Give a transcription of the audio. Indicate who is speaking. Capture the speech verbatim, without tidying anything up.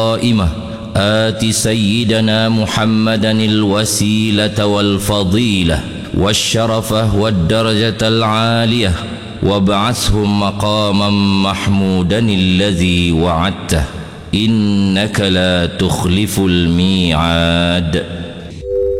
Speaker 1: قائمة آت سيدنا محمدا الوسيلة والفضيلة والشرفة والدرجة العالية وابعثه مقاما محمودا الذي وعدته إنك لا تخلف الميعاد.